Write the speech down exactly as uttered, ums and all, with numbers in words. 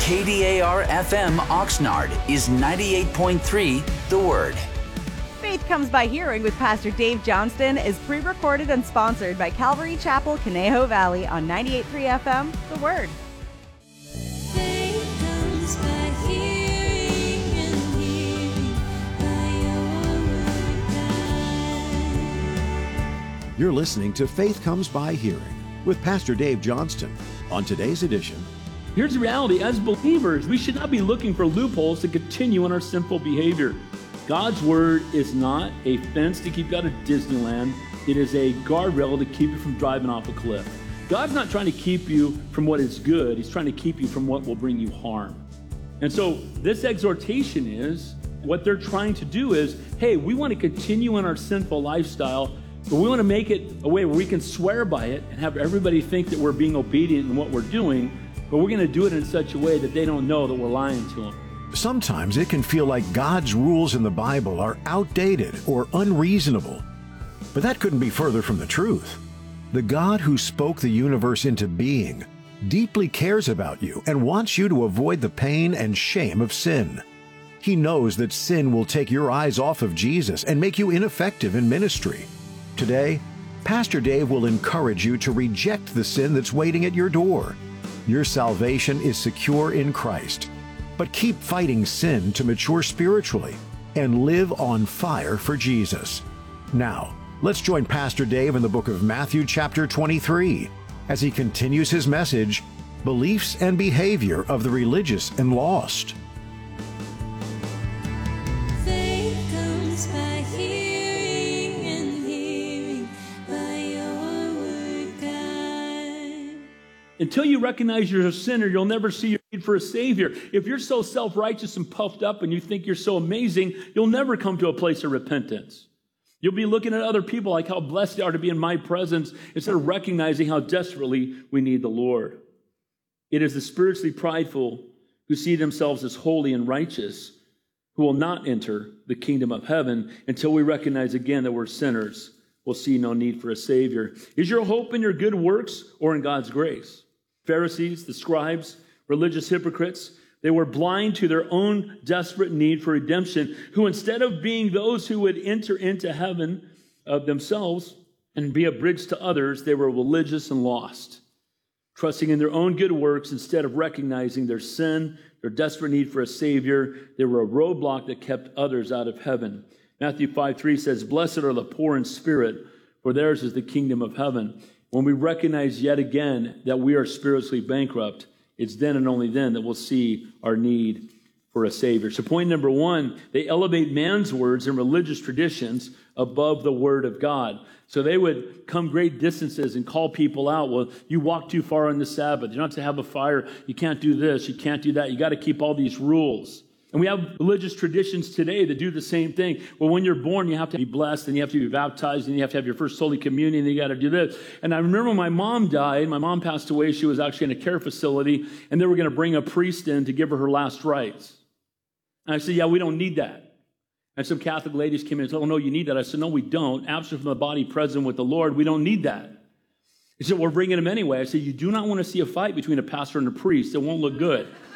K D A R F M Oxnard is ninety-eight point three The Word. Faith Comes by Hearing with Pastor Dave Johnston is pre-recorded and sponsored by Calvary Chapel, Conejo Valley on ninety-eight point three F M The Word. Faith comes by hearing and hearing by your word, God. You're listening to Faith Comes by Hearing with Pastor Dave Johnston. On today's edition, here's the reality. As believers, we should not be looking for loopholes to continue in our sinful behavior. God's word is not a fence to keep you out of Disneyland. It is a guardrail to keep you from driving off a cliff. God's not trying to keep you from what is good. He's trying to keep you from what will bring you harm. And so this exhortation is, what they're trying to do is, hey, we want to continue in our sinful lifestyle, but we want to make it a way where we can swear by it and have everybody think that we're being obedient in what we're doing, but we're going to do it in such a way that they don't know that we're lying to them. sometimes it can feel like God's rules in the Bible are outdated or unreasonable. But that couldn't be further from the truth. The God who spoke the universe into being deeply cares about you and wants you to avoid the pain and shame of sin. He knows that sin will take your eyes off of Jesus and make you ineffective in ministry. Today, Pastor Dave will encourage you to reject the sin that's waiting at your door. Your salvation is secure in Christ. But keep fighting sin to mature spiritually and live on fire for Jesus. Now, let's join Pastor Dave in the book of Matthew chapter twenty-three as he continues his message, Beliefs and Behavior of the Religious and Lost. Faith comes by hearing and hearing by your word, God. Until you recognize you're a sinner, you'll never see your need for a Savior. If you're so self-righteous and puffed up and you think you're so amazing, you'll never come to a place of repentance. You'll be looking at other people like how blessed they are to be in my presence instead of recognizing how desperately we need the Lord. It is the spiritually prideful who see themselves as holy and righteous who will not enter the kingdom of heaven until we recognize again that we're sinners. We'll see no need for a Savior. Is your hope in your good works or in God's grace? Pharisees, the scribes, religious hypocrites, they were blind to their own desperate need for redemption, who instead of being those who would enter into heaven of themselves and be a bridge to others, they were religious and lost, trusting in their own good works instead of recognizing their sin, their desperate need for a Savior. They were a roadblock that kept others out of heaven. Matthew five three says, "Blessed are the poor in spirit, for theirs is the kingdom of heaven." When we recognize yet again that we are spiritually bankrupt, it's then and only then that we'll see our need for a Savior. So point number one, they elevate man's words and religious traditions above the Word of God. So they would come great distances and call people out. Well, you walk too far on the Sabbath. You're not to have a fire. You can't do this. You can't do that. You got to keep all these rules. And we have religious traditions today that do the same thing. Well, when you're born, you have to be blessed, and you have to be baptized, and you have to have your first Holy Communion, and you got to do this. And I remember when my mom died, my mom passed away, she was actually in a care facility, and they were going to bring a priest in to give her her last rites. And I said, yeah, we don't need that. And some Catholic ladies came in and said, oh, no, you need that. I said, no, we don't. Absent from the body, present with the Lord, we don't need that. He said, we're bringing him anyway. I said, you do not want to see a fight between a pastor and a priest. It won't look good.